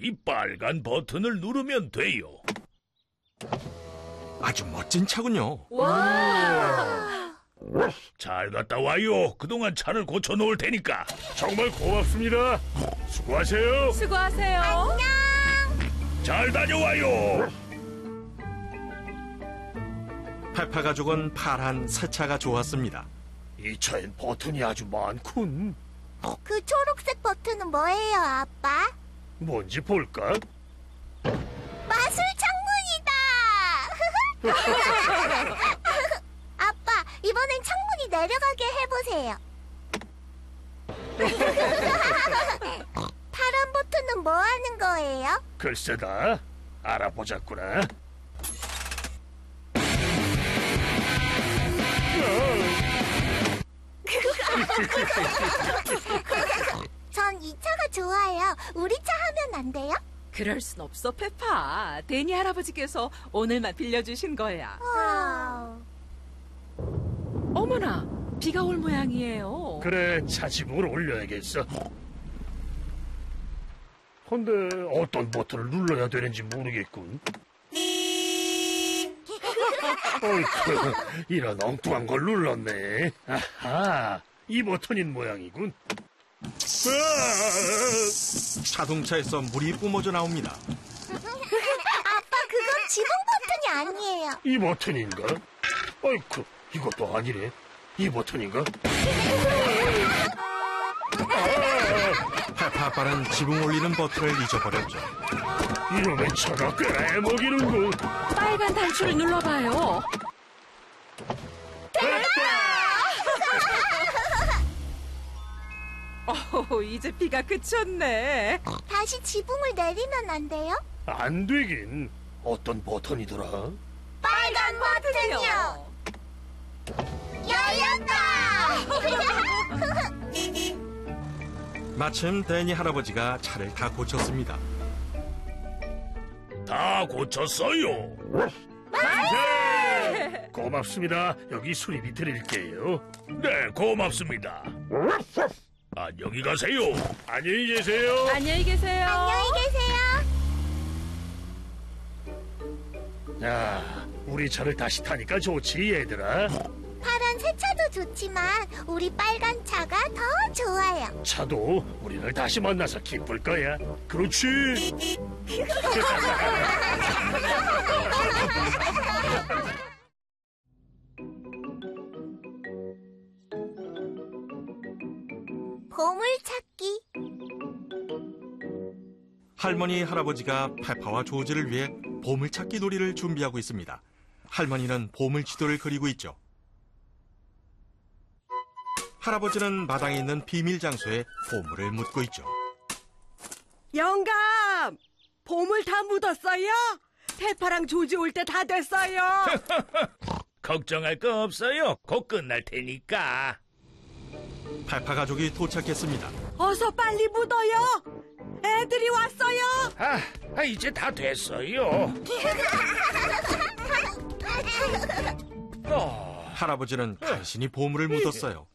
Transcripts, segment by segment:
이 빨간 버튼을 누르면 돼요. 아주 멋진 차군요. 와! 잘 갔다 와요. 그동안 차를 고쳐놓을 테니까. 정말 고맙습니다. 수고하세요. 수고하세요. 안녕. 잘 다녀와요. 페파 가족은 파란 새 차가 좋았습니다. 이 차엔 버튼이 아주 많군. 그 초록색 버튼은 뭐예요, 아빠? 뭔지 볼까? 마술 창문이다! 아빠, 이번엔 창문이 내려가게 해보세요. 파란 버튼은 뭐 하는 거예요? 글쎄다. 알아보자꾸나. 전 이 차가 좋아요. 우리 차 하면 안 돼요? 그럴 순 없어, 페파. 데니 할아버지께서 오늘만 빌려주신 거야. 어머나, 비가 올 모양이에요. 그래, 차 지붕을 올려야겠어. 근데 어떤 버튼을 눌러야 되는지 모르겠군. 어이쿠, 이런 엉뚱한 걸 눌렀네. 아하, 이 버튼인 모양이군. 자동차에서 물이 뿜어져 나옵니다. 아빠, 그건 지붕 버튼이 아니에요. 이 버튼인가? 어이쿠, 이것도 아니네. 이 버튼인가? 페파 아빠는 지붕 올리는 버튼을 잊어버렸죠. 이놈의 차가 꽤나 애먹이는군. 빨간 단추를 눌러봐요. 이제 비가 그쳤네. 다시 지붕을 내리면 안 돼요? 안 되긴. 어떤 버튼이더라? 빨간 버튼이요. 열렸다. 마침 데니 할아버지가 차를 다 고쳤습니다. 다 고쳤어요. 네, 고맙습니다. 여기 수리비 드릴게요. 네, 고맙습니다. 안녕히 가세요. 안녕히 계세요. 안녕히 계세요. 안녕히 계세요. 야, 우리 차를 다시 타니까 좋지, 얘들아. 파란 새 차도 좋지만 우리 빨간 차가 더 좋아요. 차도 우리를 다시 만나서 기쁠 거야. 그렇지. 보물찾기. 할머니, 할아버지가 페파와 조지를 위해 보물찾기 놀이를 준비하고 있습니다. 할머니는 보물 지도를 그리고 있죠. 할아버지는 마당에 있는 비밀 장소에 보물을 묻고 있죠. 영감! 보물 다 묻었어요? 페파랑 조지 올 때 다 됐어요. 걱정할 거 없어요. 곧 끝날 테니까. 페파 가족이 도착했습니다. 어서 빨리 묻어요. 애들이 왔어요. 이제 다 됐어요. 할아버지는 간신히 보물을 묻었어요.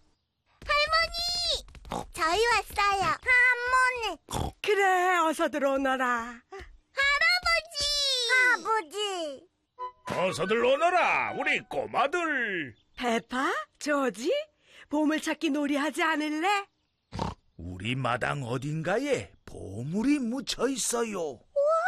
저희 왔어요. 할머니. 그래, 어서 들어오너라. 아버지. 어서들 오너라, 우리 꼬마들. 페파? 조지? 보물찾기 놀이 하지 않을래? 우리 마당 어딘가에 보물이 묻혀 있어요.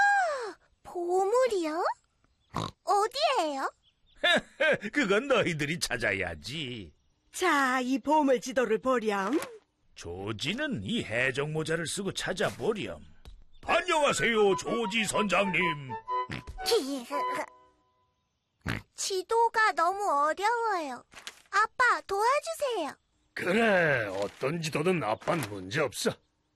보물이요? 어디예요? 그건 너희들이 찾아야지. 자, 이 보물 지도를 보렴. 조지는 이 해적 모자를 쓰고 찾아보렴. 안녕하세요, 조지 선장님. 지도가 너무 어려워요. 아빠, 도와주세요. 그래, 어떤 지도든 아빤 문제없어.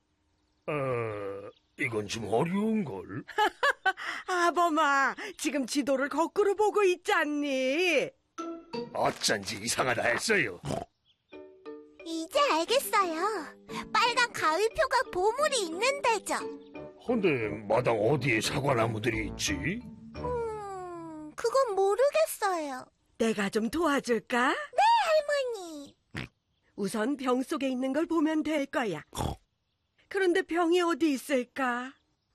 이건 좀 어려운걸. 아범아, 지금 지도를 거꾸로 보고 있잖니. 어쩐지 이상하다 했어요. 이제 알겠어요. 빨간 가위표가 보물이 있는 데죠. 근데 마당 어디에 사과나무들이 있지? 그건 모르겠어요. 내가 좀 도와줄까? 할머니. 우선 병 속에 있는 걸 보면 될 거야. 그런데 병이 어디 있을까?